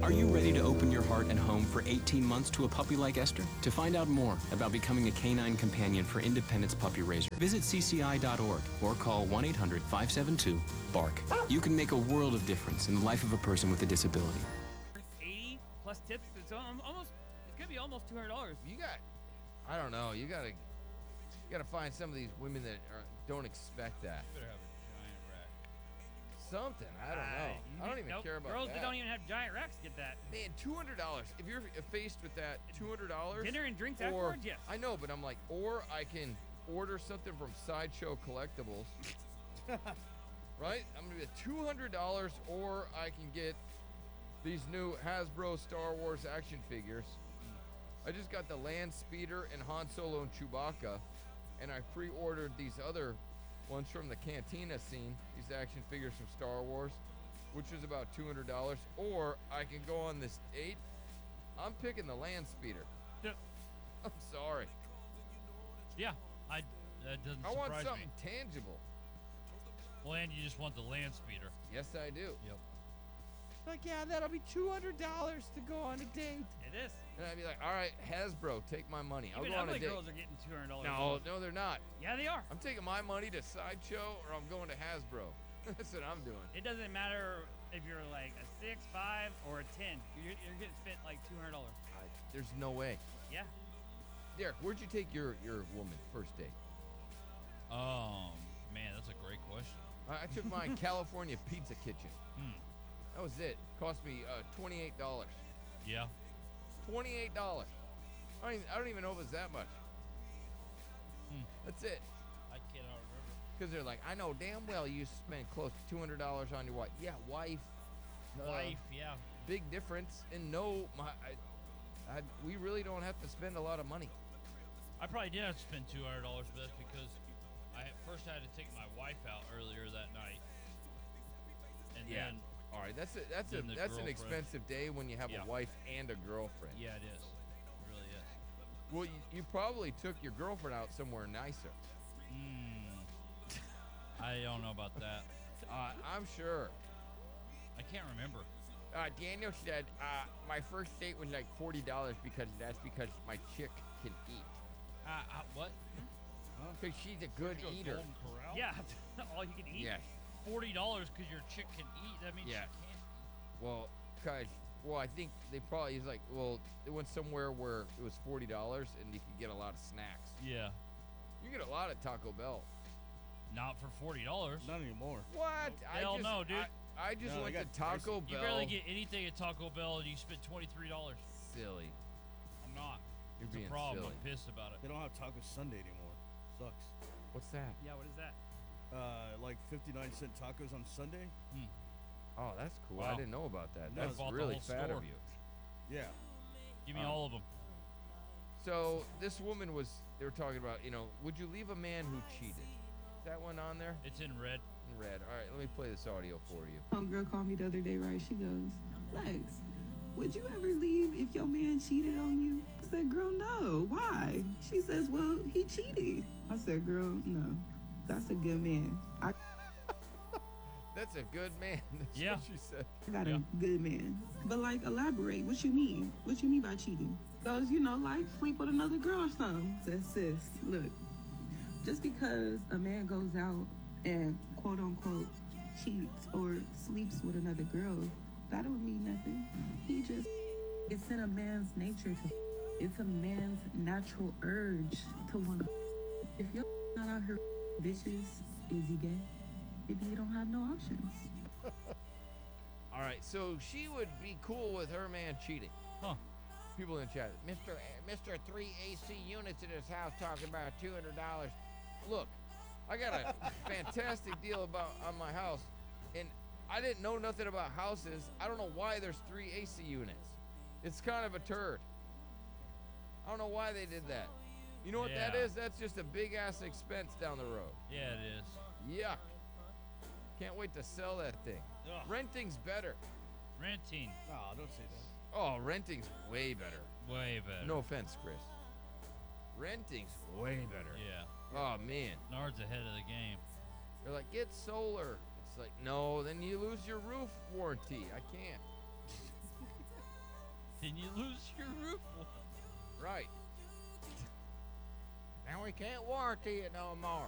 Are you ready to open your heart and home for 18 months to a puppy like Esther? To find out more about becoming a canine companion for Independence Puppy Raiser, visit cci.org or call 1-800-572-BARK. You can make a world of difference in the life of a person with a disability. 80 plus tips. It's almost. It's gonna be almost $200. I don't know. You gotta find some of these women that don't expect that. Better have a giant rack. Something. I don't know. I don't even care about girls that. that don't even have giant racks get that. Man, $200. If you're faced with that, $200. Dinner and drinks or, afterwards. Yes. I know, but I'm like, or I can order something from Sideshow Collectibles. Right? I'm gonna be at $200, or I can get these new Hasbro Star Wars action figures. I just got the Land Speeder and Han Solo and Chewbacca, and I pre-ordered these other ones from the Cantina scene, these action figures from Star Wars, which is about $200. Or I can go on this date. I'm picking the Land Speeder. Yeah. I'm sorry. Yeah, that doesn't surprise I want something me. tangible. Well, and you just want the land speeder. Yes, I do. Yep. Like, yeah, that'll be $200 to go on a date. It is. And I'd be like, all right, Hasbro, take my money. I'll Even go on a ugly date. girls are getting $200. No, they're not. Yeah, they are. I'm taking my money to Sideshow, or I'm going to Hasbro. That's what I'm doing. It doesn't matter if you're like a 6'5" or a 10. You're getting spent like $200. There's no way. Yeah. Derek, where'd you take your woman first date? Man, that's a great question. I took mine California Pizza Kitchen. That was it. Cost me $28. Yeah. $28. I don't even know if it's that much. That's it. I cannot remember. Because they're like, I know damn well you spent close to $200 on your wife. Yeah, wife. Wife, yeah. Big difference. And no, we really don't have to spend a lot of money. I probably did have to spend $200 for this because I first had to take my wife out earlier that night. And then all right, that's an girlfriend. expensive day when you have a wife and a girlfriend. Yeah, it is. It really is. Well, you probably took your girlfriend out somewhere nicer. I don't know about that. I'm sure. I can't remember. Daniel said my first date was like $40 because my chick can eat. What? Because she's a good eater. Golden Corral? Yeah. All you can eat. Yes. $40 because your chick can eat. That means she can't. Well, I think they probably they went somewhere where it was $40 and you could get a lot of snacks. Yeah. You get a lot at Taco Bell. Not for $40. Not anymore. What? Hell no, dude. I just went to Taco Bell. You barely get anything at Taco Bell and you spent $23. Silly. I'm not. You're It's being a problem. silly. I'm pissed about it. They don't have Taco Sunday anymore. Sucks. What's that? Yeah, what is that? Like 59-cent tacos on Sunday. Oh, that's cool. Wow. I didn't know about that. No, I That's bought the really whole fat store. of you. Yeah. Give me all of them. So this woman they were talking about, would you leave a man who cheated? Is that one on there? It's in red. In red. All right, let me play this audio for you. Homegirl called me the other day, right? She goes, Lex, would you ever leave if your man cheated on you? I said, girl, no. Why? She says, well, he cheated. I said, girl, no. That's a good man. I That's a good man. That's Yeah. what she said. got a good man. But, like, elaborate. What you mean? What you mean by cheating? Goes, like, sleep with another girl or something. Says, sis, look, just because a man goes out and quote-unquote cheats or sleeps with another girl, that don't mean nothing. It's in a man's nature to. It's a man's natural urge to want to. If you're not out here bitches, is he gay? Maybe you don't have no options. All right, so she would be cool with her man cheating. Huh. People in the chat, Mr. 3 AC units in his house talking about $200. Look, I got a fantastic deal on my house, and I didn't know nothing about houses. I don't know why there's 3 AC units. It's kind of a turd. I don't know why they did that. You know what that Yeah. is? That's just a big ass expense down the road. Yeah, it is. Yuck. Can't wait to sell that thing. Ugh. Renting's better. Renting. No, don't say that. Oh, renting's way better. Way better. No offense, Chris. Renting's way better. Yeah. Oh, man. Nard's ahead of the game. They're like, get solar. It's like, no, then you lose your roof warranty. I can't. then you lose your roof. Right. Now we can't warranty it no more.